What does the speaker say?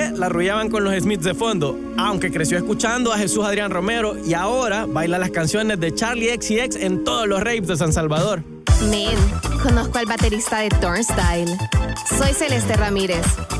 que la arrullaban con los Smiths de fondo, aunque creció escuchando a Jesús Adrián Romero y ahora baila las canciones de Charlie XCX en todos los raves de San Salvador. Men, conozco al baterista de Turnstile. Soy Celeste Ramírez.